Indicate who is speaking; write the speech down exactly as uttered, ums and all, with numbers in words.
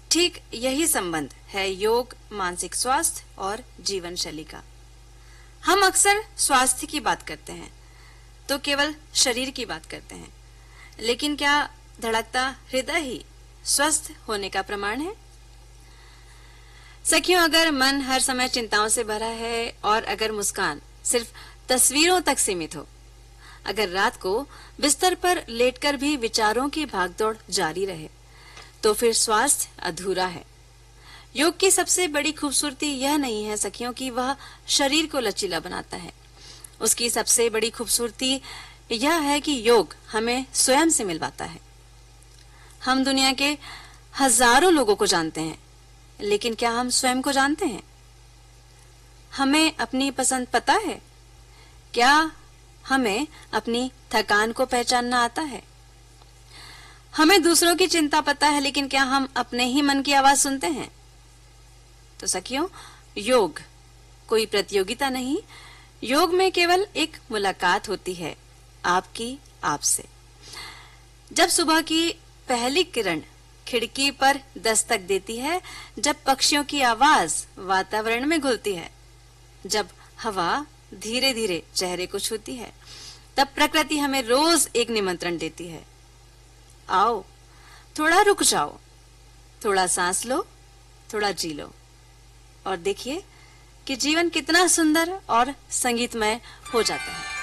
Speaker 1: ठीक यही संबंध है योग, मानसिक स्वास्थ्य और जीवन शैली का। हम अक्सर स्वास्थ्य की बात करते हैं तो केवल शरीर की बात करते हैं, लेकिन क्या धड़कता हृदय ही स्वस्थ होने का प्रमाण है? सखियों, अगर मन हर समय चिंताओं से भरा है और अगर मुस्कान सिर्फ तस्वीरों तक सीमित हो, अगर रात को बिस्तर पर लेटकर भी विचारों की भागदौड़ जारी रहे, तो फिर स्वास्थ्य अधूरा है। योग की सबसे बड़ी खूबसूरती यह नहीं है सखियों कि वह शरीर को लचीला बनाता है। उसकी सबसे बड़ी खूबसूरती यह है कि योग हमें स्वयं से मिलवाता है। हम दुनिया के हजारों लोगों को जानते हैं, लेकिन क्या हम स्वयं को जानते हैं? हमें अपनी पसंद पता है? क्या हमें अपनी थकान को पहचानना आता है? हमें दूसरों की चिंता पता है, लेकिन क्या हम अपने ही मन की आवाज सुनते हैं? तो सखियों, योग कोई प्रतियोगिता नहीं, योग में केवल एक मुलाकात होती है आपकी आपसे। जब सुबह की पहली किरण खिड़की पर दस्तक देती है, जब पक्षियों की आवाज वातावरण में घुलती है, जब हवा धीरे धीरे चेहरे को छूती है, तब प्रकृति हमें रोज एक निमंत्रण देती है। आओ, थोड़ा रुक जाओ, थोड़ा सांस लो, थोड़ा जी लो और देखिए कि जीवन कितना सुंदर और संगीतमय हो जाता है।